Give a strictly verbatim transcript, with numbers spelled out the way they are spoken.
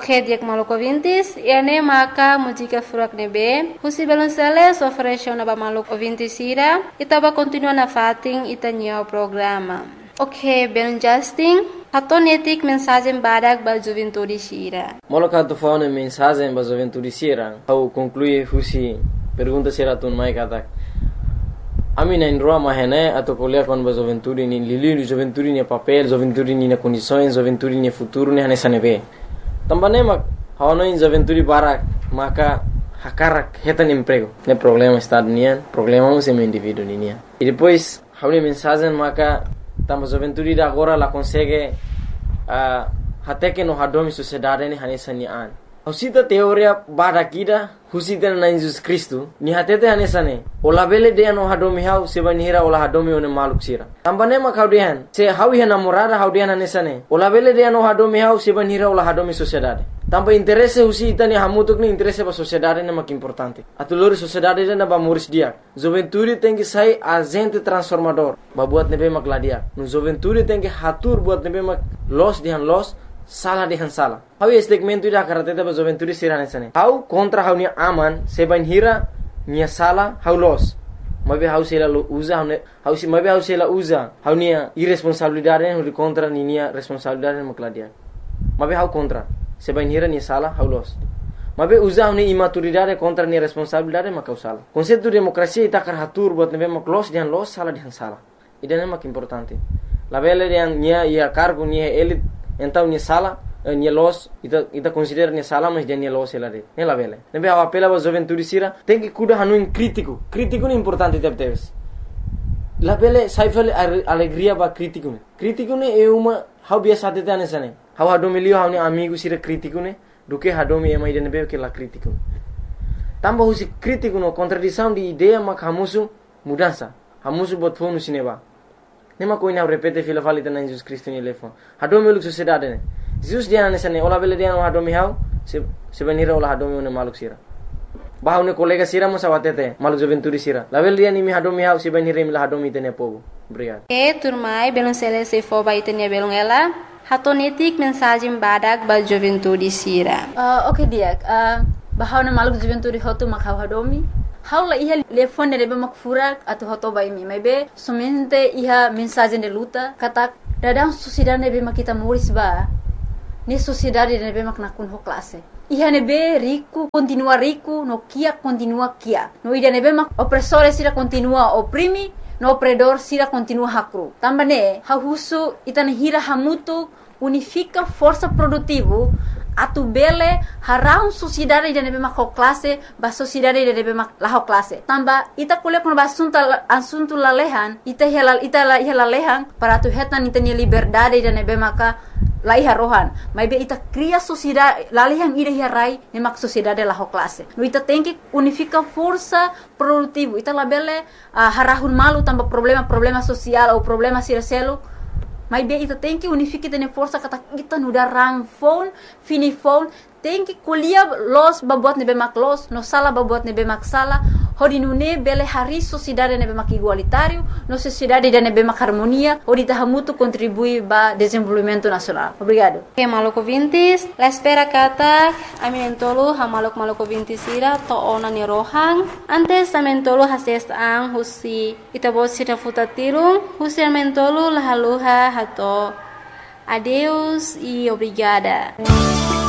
Ok, dia maluco ouvintes, e ane maka música furak nebe, husi belonsele oferece ba maluco ouvintes ira, e tava continua na fating itanya o programa. Ok, ben Justin, atonetik mensagem badak ba juventude sira. Moloka tu faune mensagem ba juventude sira, au conclui husi pergunta sira tun mai katak. Ami na indroa mahene atau kuliah kon ba juventude ni lili juventude ni papel, juventude ni na condições, juventude ni futuro ni hanesa nebe. Também mak hawano in juventude barak maka hakarak hetan emprego. Ne problema estado nian, problema um sem indivíduo nian. E depois hawni mensagem maka tamba juventude da agora la consegue uh, até que no hadomi sociedade ni hanesa nian. Husita teoria barakida husita na Jesus Cristo ni hatete hanesa ne. Ola bele de no hadomi hau sebanira ola hadomi one maluk sira. Tambane mak haudian se hawi hana morada haudian hanesa ne. Ola bele de no hadomi hau sebanira ola hadomi sociedade. Tamba interesse husita ni hamutuk ni interesse ba sociedade ne mak importante. Atulori sociedade na ba muris dia. Juventude tem que sai agente transformador. Ba buat nebe mak ladia. No juventude tem que hatur buat nebe mak los dihan los salah dihan salah. Hau segmento ida karateta ba juventude sirane sane. Hau kontra hau ni aman seban hira nia salah hau los. Mabe hau sela lo usa hau hau si mabe hau sela usa hau nia irresponsabilidade hau kontra ni nia responsabilidade makladia. Mabe hau kontra seban hira nia salah hau los. Mabe usa hau ni imaturidade kontra nia responsabilidade makau salah. Konsepto demokrasia ita karatur buat nebe mak los dihan los salah dihan salah. Idane mak importante. La bele dihan nia ia cargo nia elit então nia sala nia los ita ita considera nia sala mas dia nia los ela de nela vele nebe a apela ba juventude sira tem que cuida hanu in crítico crítico é importante deve ter la vele sai vele alegria ba crítico ne crítico ne é uma how biasa te tane sane how hado milio how ni amigo sira crítico ne do que hado mi mai de nebe que la crítico tamba husi crítico no contradição de ideia mak hamusu mudança hamusu bot fonu sineba nema ko ina repete fila falita na Jesus Cristo ni lefon hadomi luk sociedade ne Jesus dia na sane ola bele dia no hadomi hau se se benira ola hadomi ne maluk sira bahau ne kolega sira mo sawatete maluk juventude sira la bele dia ni mi hadomi hau se benira mi la hadomi tene povo obrigado e turmai belon sele se fo ba itenia belon ela hatonetik mensagem badak ba juventude sira uh, okay dia uh, bahau ne maluk juventude hotu makau hadomi Haula iha telefone de mak furak atau hoto bai mi maybe somente iha mensagem de luta kata dadang sociedade be mak kita muris ba ni sociedade de be mak nakun ho classe iha ne be rico continua rico no kia continua kia no ida ne be mak opressore sira continua oprimi no opredor sira continua hakru tambane ha husu itana hira hamutu unifica força produtivo atu bele harau sociedade de nebe mak classe ba sociedade de nebe mak la classe tamba ita kuliah kun ba assunto assunto la lehan ita helal ita la ihla lehan para tu hetan ita ni liberdade de nebe maka la iha rohan maybe ita cria sociedade la lehan ida hirai ne mak sociedade la classe no ita tem que unifica força produtivo ita la bele uh, harahun malu tamba problema problema social ou problema siraselo mas bem ita tem que unificar tene força kata kita nuda rang phone fini phone tem que kuliah los babuat nebe mak los no sala babuat nebe mak sala hodi nune bele hari sociedade nebe mak igualitário no sociedade de nebe mak harmonia hodi tahamutu contribui ba desenvolvimento nacional obrigado que maluco ouvintes la espera kata amentolo ha maluk maluco ouvintes ira to ona ni rohang antes amentolo hases ang husi ita bosira futatiro husi amentolo la haluha hato adeus e obrigada.